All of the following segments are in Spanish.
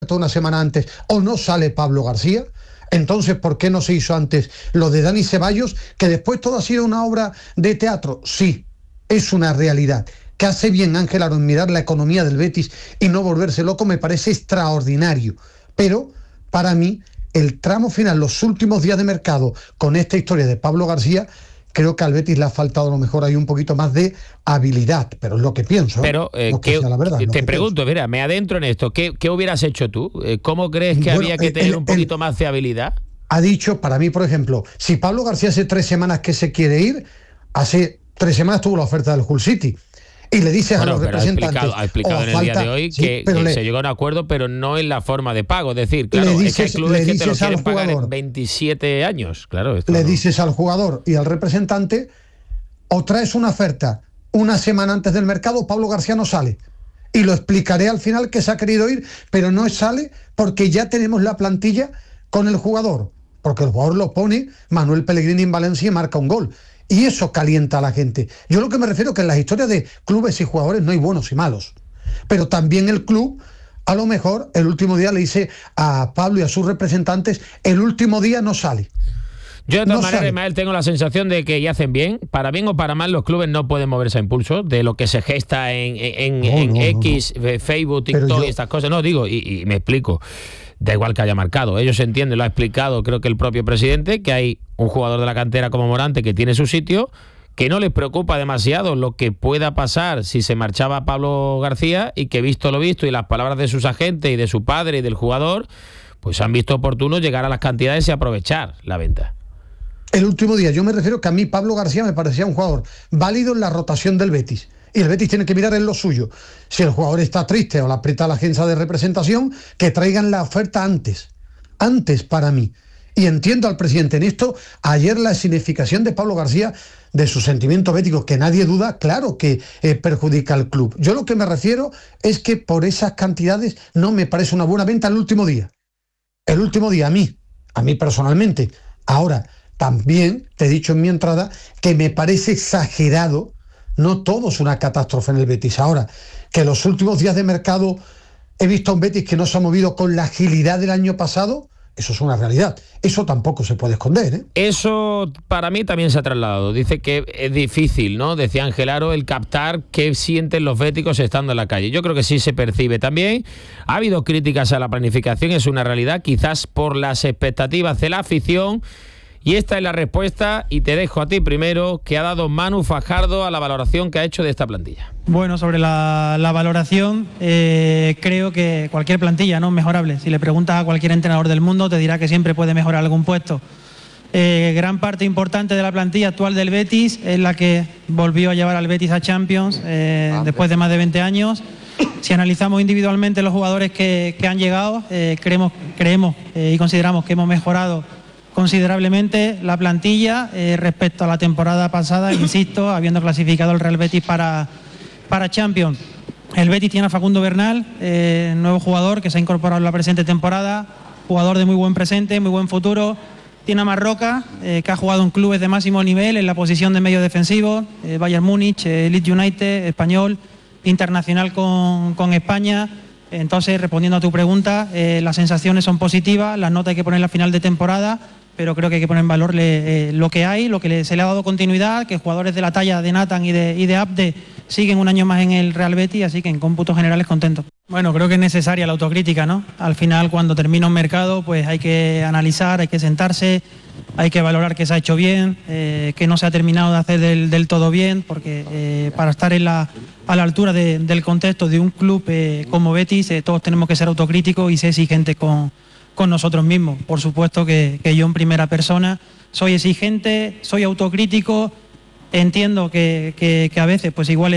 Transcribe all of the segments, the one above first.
oferta una semana antes o no sale Pablo García. Entonces, ¿por qué no se hizo antes lo de Dani Ceballos? Que después todo ha sido una obra de teatro. Sí, es una realidad. Que hace bien Ángel Aro en mirar la economía del Betis y no volverse loco, me parece extraordinario. Pero, para mí, el tramo final, los últimos días de mercado, con esta historia de Pablo García, creo que al Betis le ha faltado a lo mejor ahí un poquito más de habilidad, pero es lo que pienso. Pero te pregunto, mira, me adentro en esto, ¿qué hubieras hecho tú? ¿Cómo crees que había que tener un poquito más de habilidad? Ha dicho, para mí, por ejemplo, si Pablo García hace 3 semanas que se quiere ir, hace 3 semanas tuvo la oferta del Hull City. Y le dices a los representantes... Ha explicado en el día de hoy que se llegó a un acuerdo, pero no en la forma de pago. Es decir, claro, es que hay clubes que te lo quieren pagar en 27 años. Claro, dices al jugador y al representante, o traes una oferta una semana antes del mercado, Pablo García no sale. Y lo explicaré al final que se ha querido ir, pero no sale porque ya tenemos la plantilla con el jugador. Porque el jugador lo pone Manuel Pellegrini en Valencia y marca un gol. Y eso calienta a la gente. Yo lo que me refiero es que en las historias de clubes y jugadores no hay buenos y malos. Pero también el club, a lo mejor, el último día le dice a Pablo y a sus representantes, el último día no sale. Yo de todas maneras, Ismael, tengo la sensación de que ya hacen bien. Para bien o para mal, los clubes no pueden moverse a impulso de lo que se gesta en X, Facebook, TikTok y estas cosas. No, digo, y me explico. Da igual que haya marcado, ellos entienden, lo ha explicado creo que el propio presidente, que hay un jugador de la cantera como Morante que tiene su sitio, que no les preocupa demasiado lo que pueda pasar si se marchaba Pablo García y que visto lo visto y las palabras de sus agentes y de su padre y del jugador, pues han visto oportuno llegar a las cantidades y aprovechar la venta. El último día, yo me refiero que a mí Pablo García me parecía un jugador válido en la rotación del Betis. Y el Betis tiene que mirar en lo suyo. Si el jugador está triste o le aprieta la agencia de representación, que traigan la oferta antes. Antes para mí. Y entiendo al presidente en esto. Ayer la significación de Pablo García, de sus sentimientos béticos, que nadie duda, claro que perjudica al club. Yo lo que me refiero es que por esas cantidades no me parece una buena venta el último día. El último día a mí personalmente. Ahora, también te he dicho en mi entrada que me parece exagerado. No todo es una catástrofe en el Betis. Ahora, que los últimos días de mercado he visto a un Betis que no se ha movido con la agilidad del año pasado, eso es una realidad. Eso tampoco se puede esconder, ¿eh? Eso para mí también se ha trasladado. Dice que es difícil, ¿no? Decía Ángel Aro, el captar qué sienten los béticos estando en la calle. Yo creo que sí se percibe también. Ha habido críticas a la planificación, es una realidad, quizás por las expectativas de la afición. Y esta es la respuesta, y te dejo a ti primero, que ha dado Manu Fajardo a la valoración que ha hecho de esta plantilla. Bueno, sobre la valoración, creo que cualquier plantilla, ¿no?, es mejorable. Si le preguntas a cualquier entrenador del mundo, te dirá que siempre puede mejorar algún puesto. Gran parte importante de la plantilla actual del Betis es la que volvió a llevar al Betis a Champions después de más de 20 años. Si analizamos individualmente los jugadores que han llegado, creemos y consideramos que hemos mejorado considerablemente la plantilla respecto a la temporada pasada, insisto, habiendo clasificado el Real Betis para Champions. El Betis tiene a Facundo Bernal, nuevo jugador que se ha incorporado en la presente temporada, jugador de muy buen presente, muy buen futuro. Tiene a Marroca, que ha jugado en clubes de máximo nivel en la posición de medio defensivo, Bayern Múnich, Leeds United, Español, internacional con España. Entonces, respondiendo a tu pregunta, las sensaciones son positivas, las notas hay que poner en la final de temporada, pero creo que hay que poner en valor lo que hay, lo que se le ha dado continuidad, que jugadores de la talla de Nathan y de Abde siguen un año más en el Real Betis, así que en cómputos generales contento. Bueno, creo que es necesaria la autocrítica, ¿no? Al final, cuando termina un mercado, pues hay que analizar, hay que sentarse, hay que valorar que se ha hecho bien, que no se ha terminado de hacer del todo bien, porque para estar a la altura del contexto de un club como Betis, todos tenemos que ser autocríticos y ser exigentes con nosotros mismos. Por supuesto que yo en primera persona soy exigente, soy autocrítico, entiendo que a veces pues igual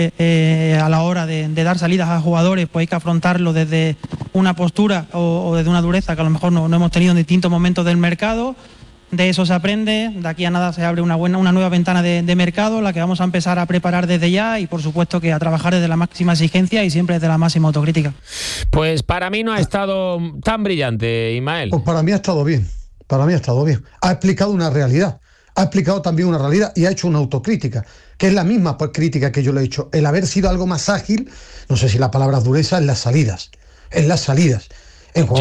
a la hora de dar salidas a jugadores pues hay que afrontarlo desde una postura o desde una dureza que a lo mejor no hemos tenido en distintos momentos del mercado. De eso se aprende, de aquí a nada se abre una nueva ventana de mercado, la que vamos a empezar a preparar desde ya y por supuesto que a trabajar desde la máxima exigencia y siempre desde la máxima autocrítica. Pues para mí no ha estado tan brillante, Ismael. Pues para mí ha estado bien, Ha explicado una realidad, ha explicado también una realidad y ha hecho una autocrítica, que es la misma pues, crítica que yo le he hecho, el haber sido algo más ágil, no sé si la palabra es dureza, en las salidas. En jugadores